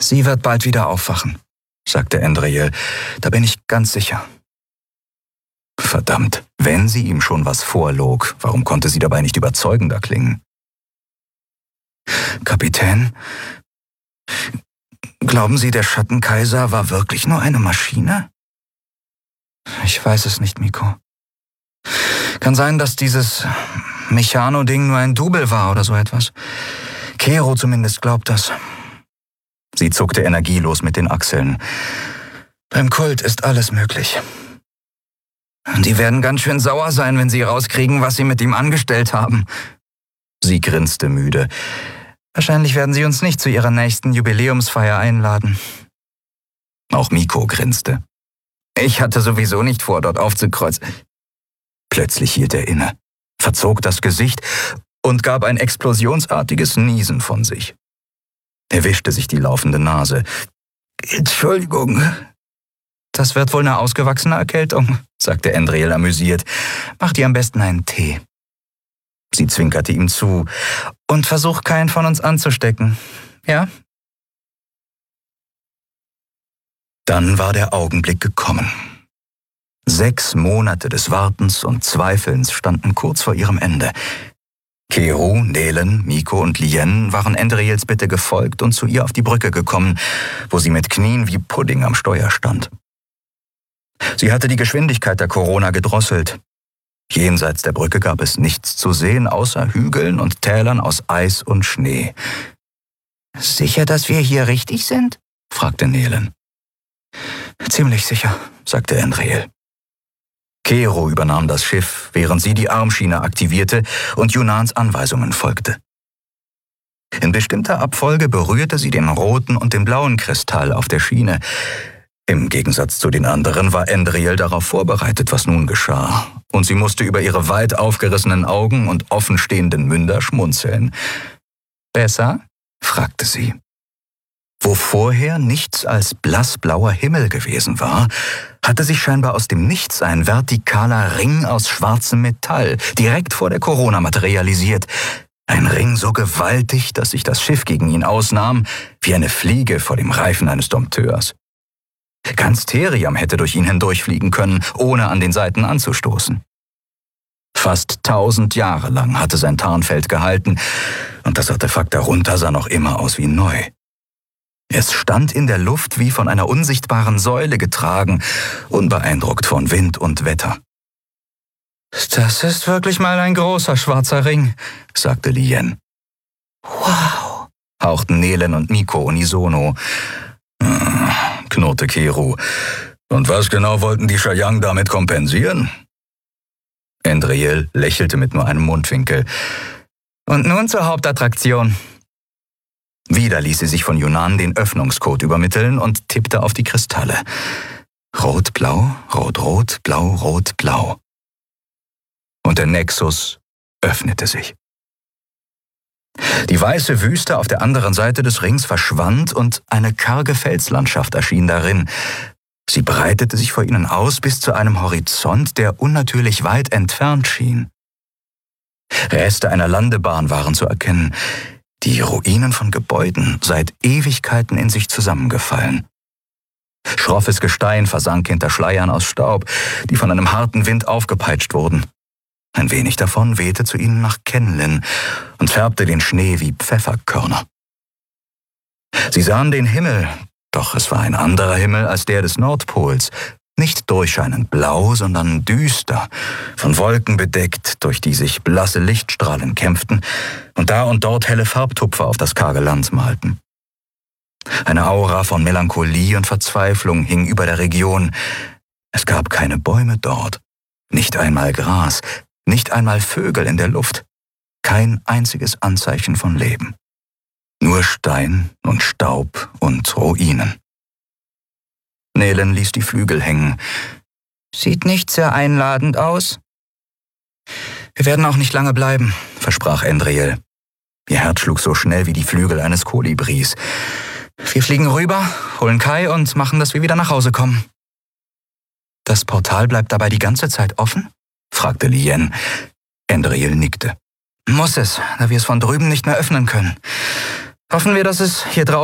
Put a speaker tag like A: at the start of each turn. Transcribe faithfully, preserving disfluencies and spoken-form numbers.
A: Sie wird bald wieder aufwachen, sagte Andriel. Da bin ich ganz sicher. Verdammt, wenn sie ihm schon was vorlog, warum konnte sie dabei nicht überzeugender klingen? Kapitän, glauben Sie, der Schattenkaiser war wirklich nur eine Maschine? Ich weiß es nicht, Miko. Kann sein, dass dieses Mechano-Ding nur ein Double war oder so etwas. Kero zumindest glaubt das. Sie zuckte energielos mit den Achseln. Beim Kult ist alles möglich. Die werden ganz schön sauer sein, wenn sie rauskriegen, was sie mit ihm angestellt haben. Sie grinste müde. Wahrscheinlich werden sie uns nicht zu ihrer nächsten Jubiläumsfeier einladen. Auch Miko grinste. Ich hatte sowieso nicht vor, dort aufzukreuzen. Plötzlich hielt er inne, verzog das Gesicht und gab ein explosionsartiges Niesen von sich. Er wischte sich die laufende Nase. Entschuldigung. Das wird wohl eine ausgewachsene Erkältung, sagte Andriel amüsiert. Mach dir am besten einen Tee. Sie zwinkerte ihm zu. Und versuch, keinen von uns anzustecken. Ja? Dann war der Augenblick gekommen. Sechs Monate des Wartens und Zweifelns standen kurz vor ihrem Ende. Kero, Nelen, Miko und Lien waren Andriels Bitte gefolgt und zu ihr auf die Brücke gekommen, wo sie mit Knien wie Pudding am Steuer stand. Sie hatte die Geschwindigkeit der Corona gedrosselt. Jenseits der Brücke gab es nichts zu sehen, außer Hügeln und Tälern aus Eis und Schnee. »Sicher, dass wir hier richtig sind?« fragte Nelen. »Ziemlich sicher«, sagte Andriel. Kero übernahm das Schiff, während sie die Armschiene aktivierte und Junans Anweisungen folgte. In bestimmter Abfolge berührte sie den roten und den blauen Kristall auf der Schiene. Im Gegensatz zu den anderen war Andriel darauf vorbereitet, was nun geschah, und sie musste über ihre weit aufgerissenen Augen und offenstehenden Münder schmunzeln. »Besser?« fragte sie. Wo vorher nichts als blassblauer Himmel gewesen war, hatte sich scheinbar aus dem Nichts ein vertikaler Ring aus schwarzem Metall direkt vor der Corona materialisiert. Ein Ring so gewaltig, dass sich das Schiff gegen ihn ausnahm, wie eine Fliege vor dem Reifen eines Dompteurs. Ganz Theriam hätte durch ihn hindurchfliegen können, ohne an den Seiten anzustoßen. Fast tausend Jahre lang hatte sein Tarnfeld gehalten, und das Artefakt darunter sah noch immer aus wie neu. Es stand in der Luft wie von einer unsichtbaren Säule getragen, unbeeindruckt von Wind und Wetter. »Das ist wirklich mal ein großer schwarzer Ring«, sagte Lien. »Wow«, hauchten Nelen und Miko unisono. Hm, knurrte Kero. »Und was genau wollten die Shayang damit kompensieren?« Andriel lächelte mit nur einem Mundwinkel. »Und nun zur Hauptattraktion.« Wieder ließ sie sich von Yunan den Öffnungscode übermitteln und tippte auf die Kristalle. Rot-Blau, Rot-Rot, Blau-Rot, Blau. Und der Nexus öffnete sich. Die weiße Wüste auf der anderen Seite des Rings verschwand und eine karge Felslandschaft erschien darin. Sie breitete sich vor ihnen aus bis zu einem Horizont, der unnatürlich weit entfernt schien. Reste einer Landebahn waren zu erkennen. Die Ruinen von Gebäuden, seit Ewigkeiten in sich zusammengefallen. Schroffes Gestein versank hinter Schleiern aus Staub, die von einem harten Wind aufgepeitscht wurden. Ein wenig davon wehte zu ihnen nach Kenlin und färbte den Schnee wie Pfefferkörner. Sie sahen den Himmel, doch es war ein anderer Himmel als der des Nordpols. Nicht durchscheinend blau, sondern düster, von Wolken bedeckt, durch die sich blasse Lichtstrahlen kämpften und da und dort helle Farbtupfer auf das karge Land malten. Eine Aura von Melancholie und Verzweiflung hing über der Region. Es gab keine Bäume dort, nicht einmal Gras, nicht einmal Vögel in der Luft, kein einziges Anzeichen von Leben. Nur Stein und Staub und Ruinen. Nelen ließ die Flügel hängen. »Sieht nicht sehr einladend aus.« »Wir werden auch nicht lange bleiben«, versprach Andriel. Ihr Herz schlug so schnell wie die Flügel eines Kolibris. »Wir fliegen rüber, holen Kai und machen, dass wir wieder nach Hause kommen.« »Das Portal bleibt dabei die ganze Zeit offen?« fragte Lien. Andriel nickte. »Muss es, da wir es von drüben nicht mehr öffnen können. Hoffen wir, dass es hier draußen